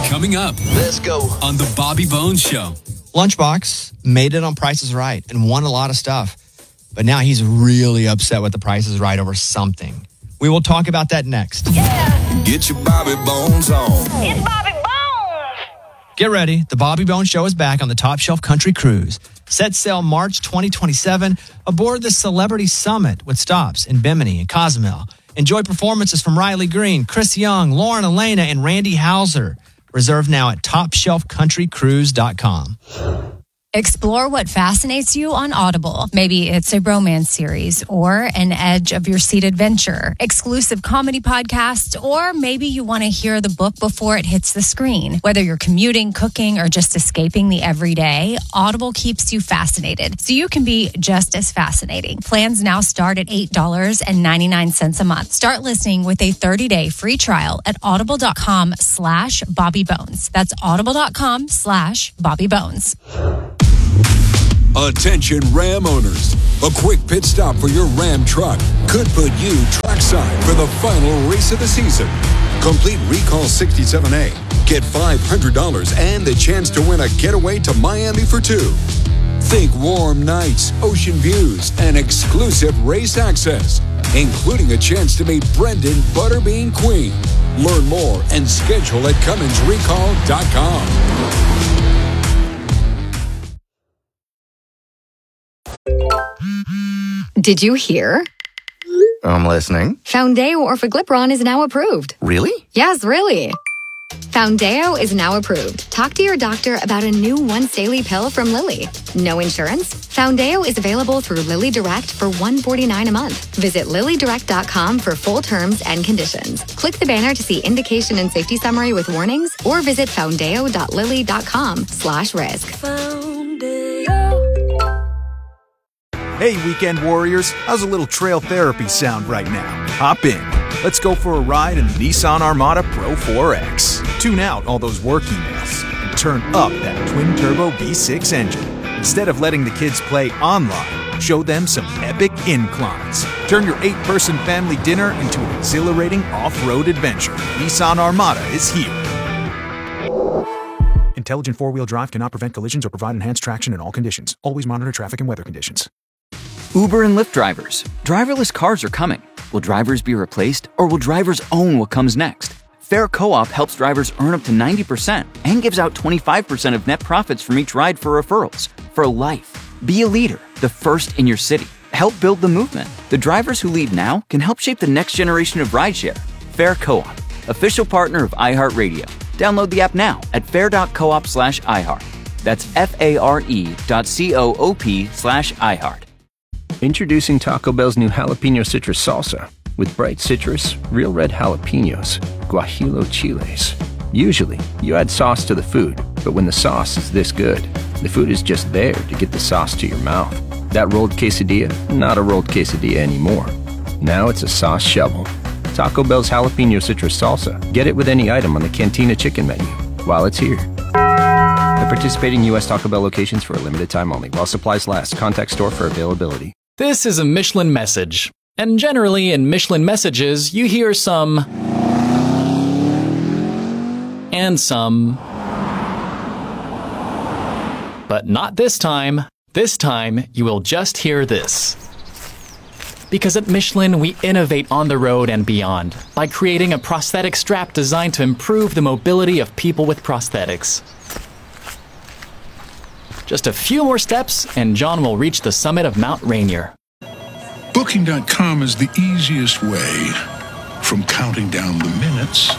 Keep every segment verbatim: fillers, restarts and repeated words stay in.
Coming up. Let's go. On The Bobby Bones Show. Lunchbox made it on Price is Right and won a lot of stuff. But now he's really upset with the Price is Right over something. We will talk about that next. Yeah. Get your Bobby Bones on. It's Bobby Bones. Get ready. The Bobby Bones Show is back on the Top Shelf Country Cruise. Set sail March twenty twenty-seven aboard the Celebrity Summit with stops in Bimini and Cozumel. Enjoy performances from Riley Green, Chris Young, Lauren Elena, and Randy Hauser. Reserve now at top shelf country cruise dot com. Explore what fascinates you on Audible. Maybe it's a romance series or an edge of your seat adventure, exclusive comedy podcasts, or maybe you want to hear the book before it hits the screen. Whether you're commuting, cooking, or just escaping the everyday, Audible keeps you fascinated, so you can be just as fascinating. Plans now start at eight dollars and ninety-nine cents a month. Start listening with a thirty-day free trial at audible.com slash Bobby Bones. That's audible.com slash Bobby Bones. Attention Ram owners. A quick pit stop for your Ram truck could put you trackside for the final race of the season. Complete Recall sixty-seven A. Get five hundred dollars and the chance to win a getaway to Miami for two. Think warm nights, ocean views, and exclusive race access, including a chance to meet Brendan Butterbean Queen. Learn more and schedule at Cummins Recall dot com. Did you hear? I'm listening. Foundeo Orforglipron is now approved. Really? Yes, really. Foundeo is now approved. Talk to your doctor about a new once-daily pill from Lilly. No insurance? Foundeo is available through Lilly Direct for one hundred forty-nine dollars a month. Visit lilly direct dot com for full terms and conditions. Click the banner to see indication and safety summary with warnings, or visit foundeo dot lilly dot com slash risk. Hey, weekend warriors, how's a little trail therapy sound right now? Hop in. Let's go for a ride in the Nissan Armada Pro four X. Tune out all those work emails and turn up that twin-turbo V six engine. Instead of letting the kids play online, show them some epic inclines. Turn your eight-person family dinner into an exhilarating off-road adventure. Nissan Armada is here. Intelligent four-wheel drive cannot prevent collisions or provide enhanced traction in all conditions. Always monitor traffic and weather conditions. Uber and Lyft drivers. Driverless cars are coming. Will drivers be replaced, or will drivers own what comes next? Fair Co-op helps drivers earn up to ninety percent and gives out twenty-five percent of net profits from each ride for referrals. For life. Be a leader, the first in your city. Help build the movement. The drivers who lead now can help shape the next generation of rideshare. Fair Co-op, official partner of iHeartRadio. Download the app now at fair.coop slash iHeart. That's F-A-R-E dot C-O-O-P slash iHeart. Introducing Taco Bell's new jalapeno citrus salsa with bright citrus, real red jalapenos, guajillo chiles. Usually, you add sauce to the food, but when the sauce is this good, the food is just there to get the sauce to your mouth. That rolled quesadilla, not a rolled quesadilla anymore. Now it's a sauce shovel. Taco Bell's jalapeno citrus salsa. Get it with any item on the Cantina chicken menu while it's here. At participating U S Taco Bell locations for a limited time only. While supplies last. Contact store for availability. This is a Michelin message. And generally in Michelin messages, you hear some... and some... But not this time. This time, you will just hear this. Because at Michelin, we innovate on the road and beyond by creating a prosthetic strap designed to improve the mobility of people with prosthetics. Just a few more steps, and John will reach the summit of Mount Rainier. Booking dot com is the easiest way from counting down the minutes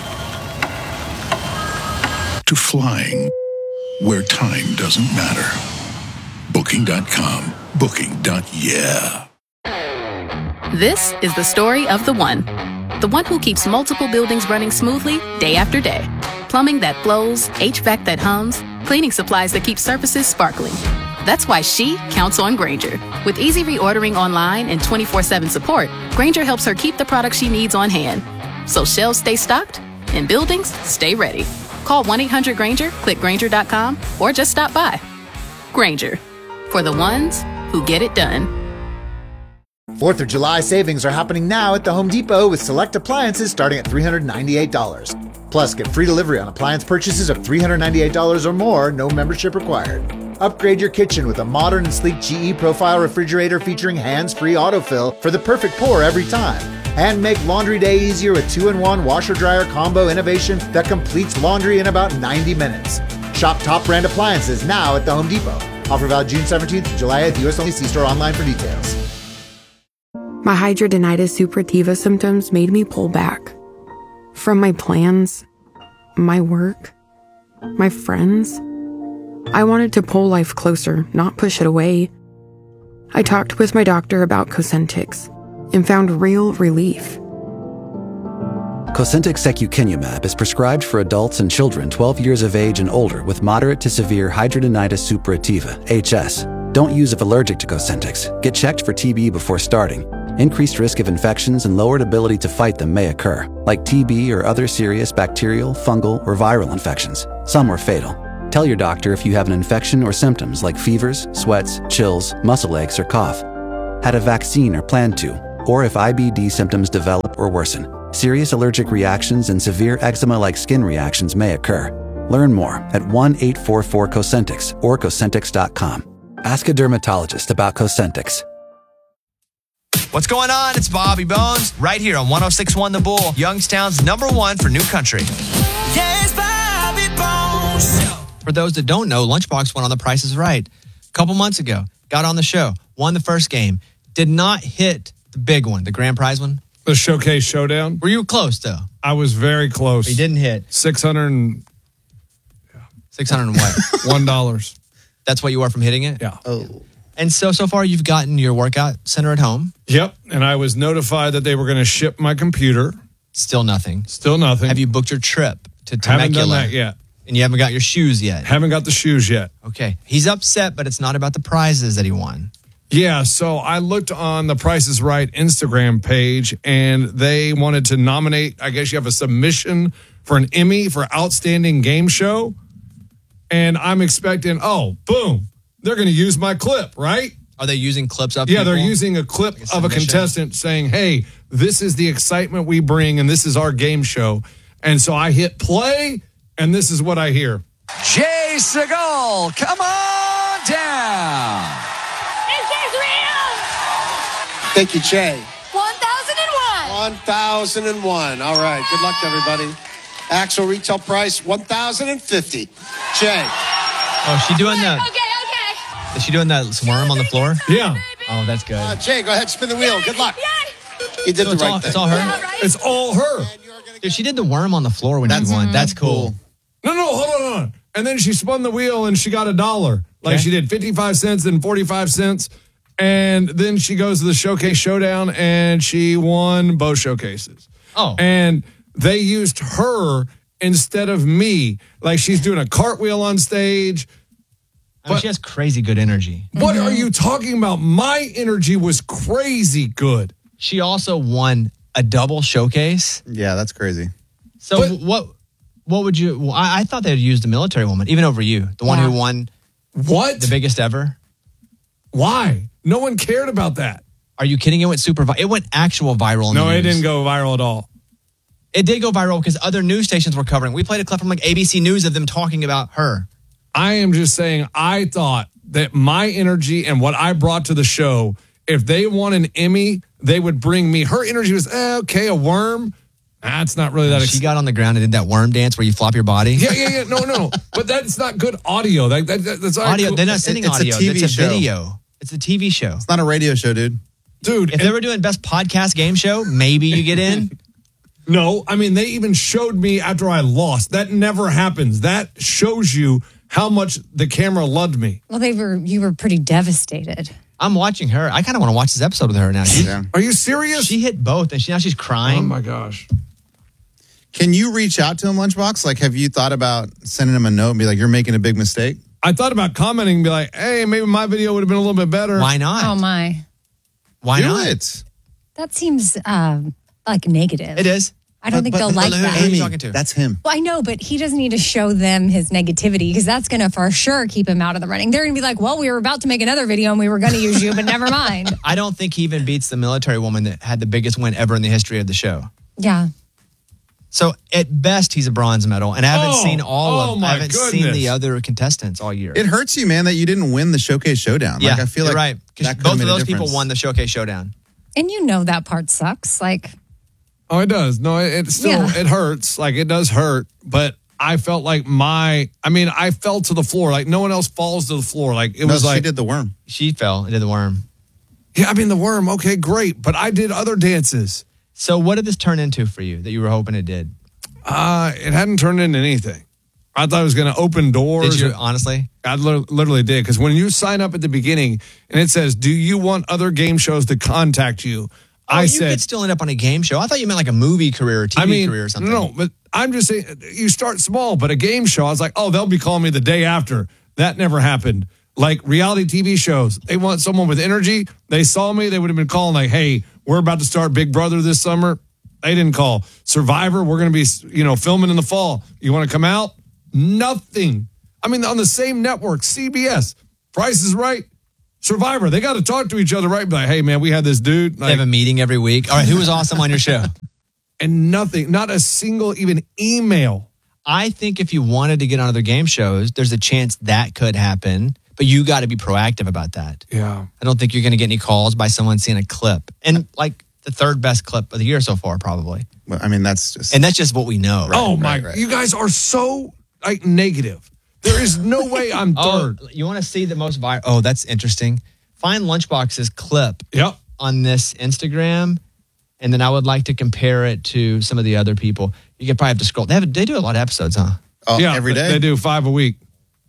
to flying where time doesn't matter. Booking dot com. Booking. Yeah. This is the story of the one. The one who keeps multiple buildings running smoothly day after day. Plumbing that flows, H V A C that hums, cleaning supplies that keep surfaces sparkling. That's why she counts on Grainger. With easy reordering online and twenty-four seven support, Grainger helps her keep the products she needs on hand. So shelves stay stocked and buildings stay ready. Call one eight hundred Grainger, click Grainger dot com, or just stop by. Grainger, for the ones who get it done. fourth of July savings are happening now at the Home Depot with select appliances starting at three hundred ninety-eight dollars. Plus, get free delivery on appliance purchases of three hundred ninety-eight dollars or more, no membership required. Upgrade your kitchen with a modern and sleek G E Profile refrigerator featuring hands-free autofill for the perfect pour every time. And make laundry day easier with two in one washer-dryer combo innovation that completes laundry in about ninety minutes. Shop top brand appliances now at the Home Depot. Offer valid June seventeenth to July eighth. U S only. See store online for details. My hidradenitis suppurativa symptoms made me pull back. From my plans, my work, my friends. I wanted to pull life closer, not push it away. I talked with my doctor about Cosentyx and found real relief. Cosentyx secukinumab is prescribed for adults and children twelve years of age and older with moderate to severe hidradenitis suppurativa, H S. Don't use if allergic to Cosentyx. Get checked for T B before starting. Increased risk of infections and lowered ability to fight them may occur, like T B or other serious bacterial, fungal, or viral infections. Some are fatal. Tell your doctor if you have an infection or symptoms like fevers, sweats, chills, muscle aches, or cough. Had a vaccine or plan to, or if I B D symptoms develop or worsen. Serious allergic reactions and severe eczema-like skin reactions may occur. Learn more at one eight four four Cosentyx or Cosentyx dot com. Ask a dermatologist about Cosentyx. What's going on? It's Bobby Bones right here on one oh six point one The Bull, Youngstown's number one for new country. Yes, Bobby Bones. For those that don't know, Lunchbox went on The Price is Right a couple months ago. Got on the show, won the first game, did not hit the big one, the grand prize one. The Showcase Showdown. Were you close, though? I was very close. He didn't hit. six hundred and... six hundred and what? one dollar. That's what you are from hitting it? Yeah. Oh. And so, so far, you've gotten your workout center at home. Yep. And I was notified that they were going to ship my computer. Still nothing. Still nothing. Have you booked your trip to Temecula? Haven't done Temecula? that yet. And you haven't got your shoes yet? Haven't got the shoes yet. Okay. He's upset, but it's not about the prizes that he won. Yeah, so I looked on the Price is Right Instagram page, and they wanted to nominate, I guess you have a submission for an Emmy for Outstanding Game Show. And I'm expecting, oh, boom, they're going to use my clip, right? Are they using clips of Yeah, people? they're using a clip Like a of a submission? contestant saying, hey, this is the excitement we bring, and this is our game show. And so I hit play, and this is what I hear. Jay Segal, come on down. Thank you, Jay. one thousand one. one thousand one. All right. Good luck to everybody. Actual retail price, one thousand fifty. Jay. Oh, is she doing that? Okay, okay. Is she doing that worm on the floor? Yeah. Oh, that's good. Uh, Jay, go ahead. Spin the wheel. Good luck. You did So the it's right all, thing. It's all her? It's all her. Dude, she did the worm on the floor when That's- she won. That's cool. No, no, hold on, hold on. And then she spun the wheel, and she got a dollar. Like Okay. she did fifty-five cents and forty-five cents. And then she goes to the Showcase Showdown, and she won both showcases. Oh. And they used her instead of me. Like she's doing a cartwheel on stage. I mean, she has crazy good energy. What are you talking about? My energy was crazy good. She also won a double showcase. Yeah, that's crazy. So But- what what would you... Well, I, I thought they'd use the military woman, even over you. The one Yeah. who won What? the biggest ever. Why? No one cared about that. Are you kidding? It went super viral. It went actual viral. No, news. it didn't go viral at all. It did go viral because other news stations were covering. We played a clip from like A B C News of them talking about her. I am just saying, I thought that my energy and what I brought to the show, if they won an Emmy, they would bring me. Her energy was, eh, okay, a worm. That's not really that. She got on the ground and did that worm dance where you flop your body. Yeah, yeah, yeah. No, no. But that's not good audio. That, that, that- that's not Audio. cool. They're not sending It's a audio. T V it's a show. video. It's a T V show. It's not a radio show, dude. Dude, If they were doing best podcast game show, maybe you get in. no, I mean, they even showed me after I lost. That never happens. That shows you how much the camera loved me. Well, they were. You were pretty devastated. I'm watching her. I kind of want to watch this episode with her now. She, Yeah. Are you serious? she hit both, and she now she's crying. Oh, my gosh. Can you reach out to him, Lunchbox? Like, have you thought about sending him a note and be like, you're making a big mistake? I thought about commenting and be like, hey, maybe my video would have been a little bit better. Why not? Oh my, Why Do not? it. that seems um, like negative. It is. I don't think they'll like who- that. who are you Amy, talking to? that's him. Well, I know, but he doesn't need to show them his negativity because that's going to for sure keep him out of the running. They're going to be like, well, we were about to make another video and we were going to use you, but never mind. I don't think he even beats the military woman that had the biggest win ever in the history of the show. Yeah. So at best, he's a bronze medal, and I haven't Oh, seen all oh of. my I haven't seen goodness. the other contestants all year. It hurts you, man, that you didn't win the Showcase Showdown. yeah, like, I feel you're like right. 'Cause that could've both of made a those people difference. won the Showcase Showdown. And you know that part sucks. Like, Oh, it does. No, it, it still Yeah. it hurts. Like it does hurt, but I felt like my. I mean, I fell to the floor. Like no one else falls to the floor. Like it No, was she like did the worm. She fell and did the worm. yeah. I mean, the worm. Okay, great, but I did other dances. So what did this turn into for you that you were hoping it did? Uh, it hadn't turned into anything. I thought it was going to open doors. Did you honestly? I li- literally did because when you sign up at the beginning and it says, "Do you want other game shows to contact you?" Oh, I you said, could still end up on a game show. I thought you meant like a movie career or T V I mean, career or something. no, but I'm just saying you start small, but a game show, I was like, oh, they'll be calling me the day after. That never happened. Like reality T V shows, they want someone with energy. They saw me, they would have been calling like, hey, we're about to start Big Brother this summer. They didn't call. Survivor, we're going to be, you know, filming in the fall. You want to come out? Nothing. I mean, on the same network, C B S, Price is Right, Survivor, they got to talk to each other, right? Be like, hey, man, we had this dude. They have a meeting every week. All right, who was awesome on your show? And nothing, not a single even email. I think if you wanted to get on other game shows, there's a chance that could happen, but you got to be proactive about that. Yeah. I don't think you're going to get any calls by someone seeing a clip. And like the third best clip of the year so far, probably. Well, I mean, that's just. And that's just what we know. oh, my. You guys are so like negative. There is no way I'm third. Oh, you want to see the most viral? Oh, that's interesting. Find Lunchbox's clip yep. on this Instagram, and then I would like to compare it to some of the other people. You could probably have to scroll. They have they do a lot of episodes, huh? Oh, yeah, every day? They do five a week.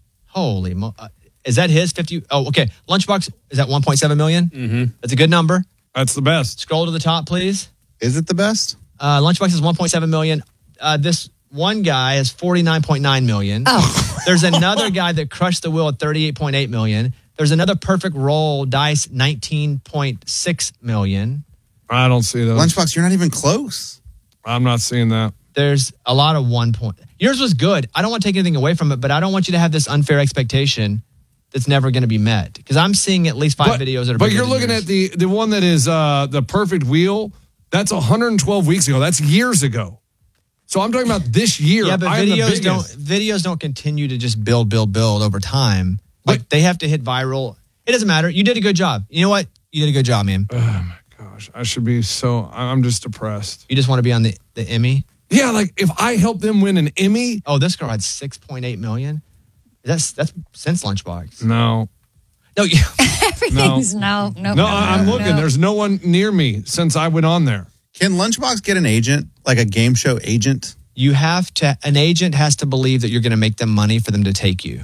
Holy mo! Uh, is that his fifty? Oh, okay. Lunchbox is that one point seven million? Mm-hmm. That's a good number. That's the best. Scroll to the top, please. Is it the best? Uh, Lunchbox is one point seven million. Uh, this one guy is forty-nine point nine million. Oh. There's another guy that crushed the wheel at thirty-eight point eight million. There's another perfect roll dice nineteen point six million. I don't see those. Lunchbox, you're not even close. I'm not seeing that. There's a lot of one point. Yours was good. I don't want to take anything away from it, but I don't want you to have this unfair expectation that's never going to be met. Because I'm seeing at least five but, videos that are But bigger you're than looking yours. at the the one that is uh, the perfect wheel. That's one hundred twelve weeks ago. That's years ago. So I'm talking about this year. Yeah, but I am the videos don't biggest. videos don't continue to just build, build, build over time. Like they have to hit viral. It doesn't matter. You did a good job. You know what? You did a good job, man. Oh my gosh, I should be so. I'm just depressed. You just want to be on the, the Emmy? Yeah, like if I help them win an Emmy. Oh, this girl had six point eight million. That's that's since Lunchbox. No. No, you, everything's no, no. No, no, I- I'm no, looking. no. There's no one near me since I went on there. Can Lunchbox get an agent, like a game show agent? you have to. An agent has to believe that you're going to make them money for them to take you.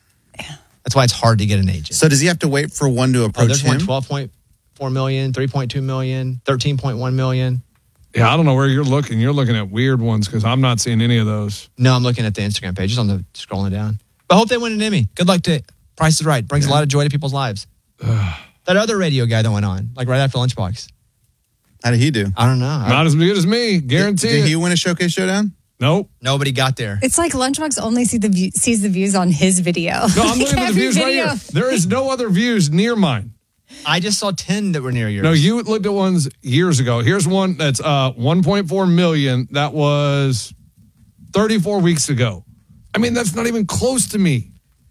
That's why it's hard to get an agent. So does he have to wait for one to Oh, approach there's him? one twelve point four million, three point two million, thirteen point one million. Yeah, I don't know where you're looking. You're looking at weird ones because I'm not seeing any of those. No, I'm looking at the Instagram page. Just on the scrolling down. But I hope they win an Emmy. Good luck to Price is Right. Brings a lot of joy to people's lives. That other radio guy that went on, like right after Lunchbox. How did he do? I don't know. Not as good as me, guarantee Did, did it. he win a Showcase Showdown? Nope. Nobody got there. It's like Lunchbox only see the view, sees the views on his video. No, I'm Like looking at the every views right video. here. There is no other views near mine. I just saw ten that were near yours. No, you looked at ones years ago. Here's one that's uh, one point four million. That was thirty-four weeks ago. I mean, that's not even close to me.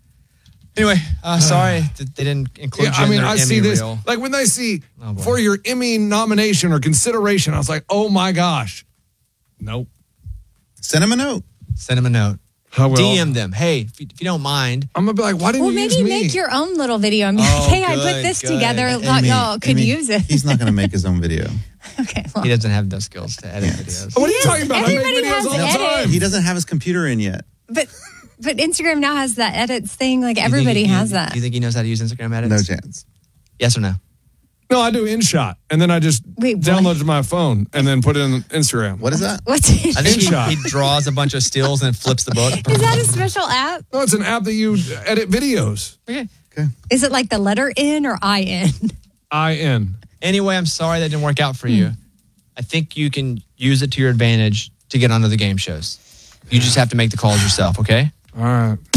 Anyway, uh, sorry that they didn't include Yeah, you I mean, in their I Emmy see this. reel. Like when they see Oh, boy. for your Emmy nomination or consideration, I was like, oh my gosh. Nope. Send him a note. Send them a note. I will. D M them. Hey, if you, if you don't mind. I'm going to be like, why didn't Well, you maybe use me? make your own little video and be Oh, like, hey, I good, put this good. together. Hey, Thought Amy, y'all could Amy, use it. He's not going to make his own video. Okay, well. He doesn't have those skills to edit videos. What are you talking about? I make Everybody videos has all the edits. time. He doesn't have his computer in yet. But but Instagram now has that edits thing. Like You think everybody he- has you- that. Do you think he knows how to use Instagram edits? No chance. Yes or no? No, I do InShot, and then I just Wait, what? download it to my phone and then put it in Instagram. What is that? What's it? I think he, InShot. he draws a bunch of stills and flips the book. Is that a special app? No, it's an app that you edit videos. Okay. Is it like the letter N or I N? I N. Anyway, I'm sorry that didn't work out for you. I think you can use it to your advantage to get onto the game shows. You just have to make the calls yourself, okay? All right.